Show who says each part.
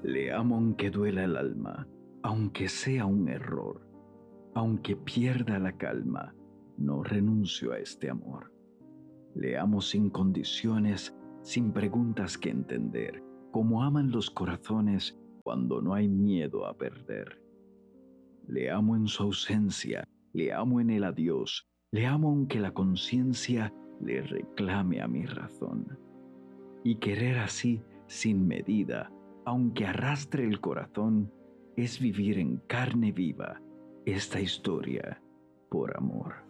Speaker 1: Le amo aunque duela el alma, aunque sea un error, aunque pierda la calma, no renuncio a este amor. Le amo sin condiciones, sin preguntas que entender, como aman los corazones cuando no hay miedo a perder. Le amo en su ausencia, le amo en el adiós, le amo aunque la conciencia le reclame a mi razón. Y querer así, sin medida, aunque arrastre el corazón, es vivir en carne viva esta historia por amor.